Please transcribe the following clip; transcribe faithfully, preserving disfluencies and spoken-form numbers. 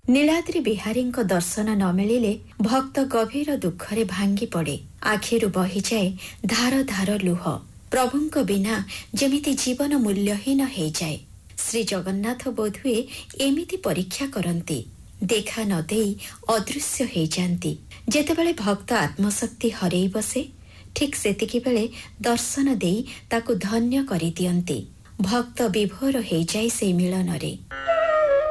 ନୀଳାଦ୍ରି ବିହାରୀଙ୍କ ଦର୍ଶନ ନ ମିଳିଲେ ଭକ୍ତ ଗଭୀର ଦୁଃଖରେ ଭାଙ୍ଗି ପଡ଼େ। ଆଖିରୁ ବହିଯାଏ ଧାର ଧାର ଲୁହ। ପ୍ରଭୁଙ୍କ ବିନା ଯେମିତି ଜୀବନ ମୂଲ୍ୟହୀନ ହେଇଯାଏ। ଶ୍ରୀ ଜଗନ୍ନାଥ ବୋଧହୁଏ ଏମିତି ପରୀକ୍ଷା କରନ୍ତି, ଦେଖା ନ ଦେଇ ଅଦୃଶ୍ୟ ହେଇଯାନ୍ତି। ଯେତେବେଳେ ଭକ୍ତ ଆତ୍ମଶକ୍ତି ହରେଇ ବସେ, ଠିକ୍ ସେତିକି ବେଳେ ଦର୍ଶନ ଦେଇ ତାକୁ ଧନ୍ୟ କରିଦିଅନ୍ତି। ଭକ୍ତ ବିଭୋର ହେଇଯାଏ ସେଇ ମିଳନରେ।